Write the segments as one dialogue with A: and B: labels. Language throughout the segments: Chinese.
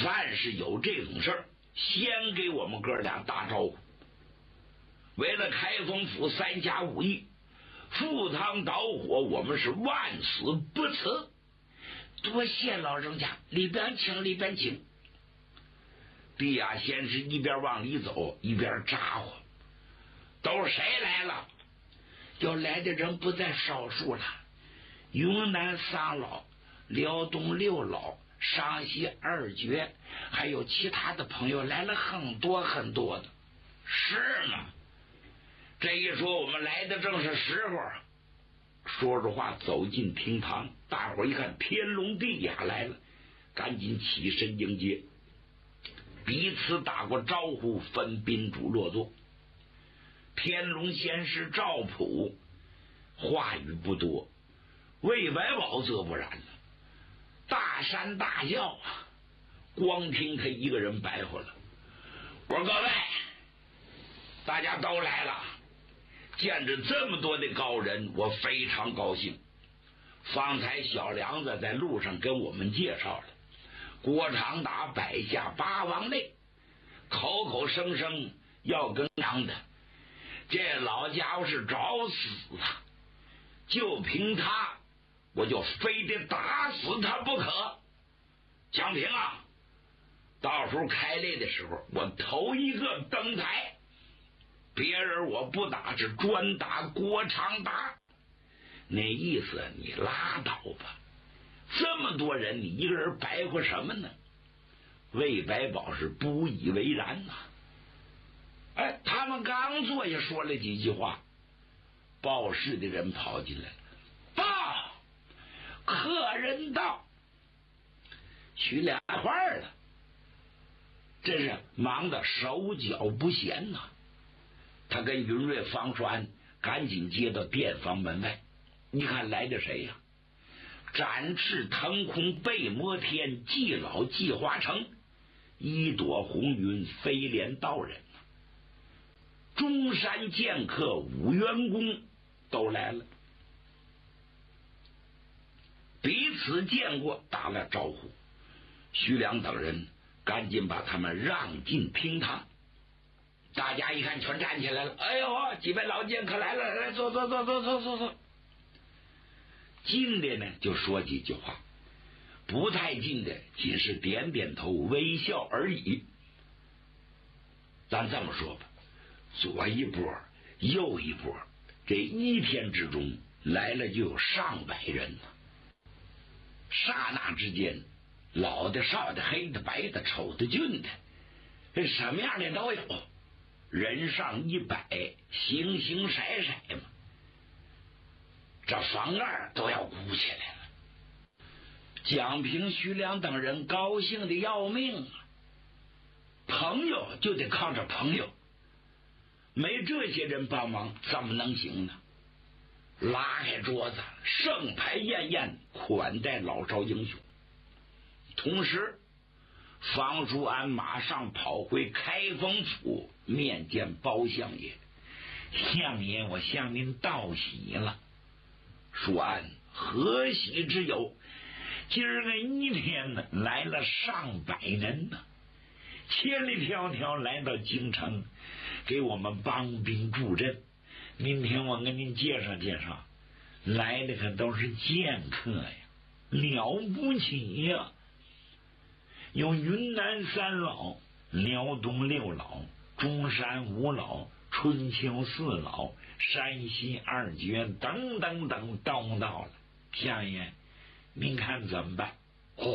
A: 凡是有这种事儿，先给我们哥俩打招呼。为了开封府3家5义，赴汤蹈火，我们是万死不辞。多谢老人家，里边请，里边请。毕亚先是一边往里走，一边咋呼：“都谁来了？”要来的人不在少数了，云南3老、辽东6老、上西2绝，还有其他的朋友来了很多很多的。是吗？这一说，我们来的正是时候。说着话走进厅堂，大伙一看天龙地亚来了，赶紧起身迎接，彼此打过招呼，分宾主落座。天龙仙师赵普话语不多，魏白宝则不然了，大山大叫啊！光听他一个人白活了。我说各位，大家都来了，见着这么多的高人，我非常高兴。方才小梁子在路上跟我们介绍了，郭长达摆下8王内，口口声声要跟杨的，这老家伙是找死啊！就凭他，我就非得打死他不可。蒋平啊，到时候开擂的时候，我头一个登台，别人我不打，是专打郭长达。那意思你拉倒吧，这么多人，你一个人白活什么呢？魏白宝是不以为然呐。哎，他们刚坐下说了几句话，报事的人跑进来了，报客人到。许两块了，真是忙得手脚不闲呐。他跟云瑞、方栓赶紧接到店房门外，你看来的谁呀？展翅腾空背摩天，季老季华成，一朵红云飞镰道人，中山剑客武元公都来了，彼此见过，打了招呼。徐良等人赶紧把他们让进厅堂，大家一看全站起来了。哎呦，几位老剑客来了，来坐坐坐坐坐坐坐。近的呢就说几句话，不太近的仅是点点头微笑而已。咱这么说吧，左一波右一波，这1天之中来了就有上百人了。刹那之间，老的少的黑的白的丑的俊的，什么样的都有，人上100，形形色色嘛。这房盖都要鼓起来了。蒋平、徐良等人高兴的要命啊！朋友就得靠着朋友，没这些人帮忙怎么能行呢？拉开桌子，盛牌宴宴，款待老少英雄。同时，方叔安马上跑回开封府面见包相爷。相爷，我向您道喜了。叔安，何喜之有？今儿个1天呢，来了上百人呢，千里迢迢来到京城，给我们帮兵助阵。明天我跟您介绍介绍，来的可都是剑客呀，了不起呀！有云南3老、辽东6老、中山5老、春秋4老、山西2绝等等等都到了。相爷，您看怎么办？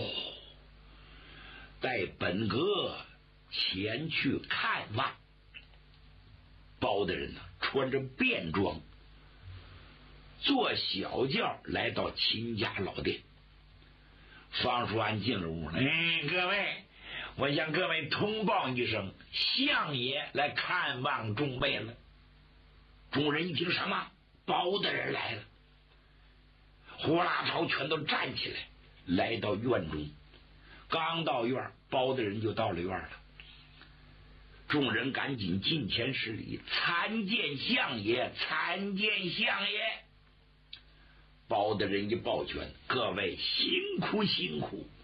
A: 带本阁前去看望。包大人呢，穿着便装，坐小轿来到秦家老店。方叔安进了屋，各位，我向各位通报一声，相爷来看望众位了。众人一听，什么？包大人来了，呼啦朝全都站起来，来到院中。刚到院，包大人就到了院了。众人赶紧近前施礼，参见相爷，参见相爷。包大人一抱拳，各位辛苦辛苦。